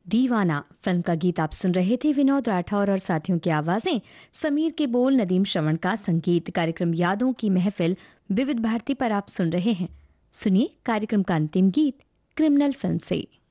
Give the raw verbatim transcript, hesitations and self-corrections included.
दीवाना फिल्म का गीत आप सुन रहे थे। विनोद राठौर और साथियों की आवाजें, समीर के बोल, नदीम श्रवण का संगीत। कार्यक्रम यादों की महफिल विविध भारती पर आप सुन रहे हैं। सुनिए कार्यक्रम का अंतिम गीत क्रिमिनल फिल्म से।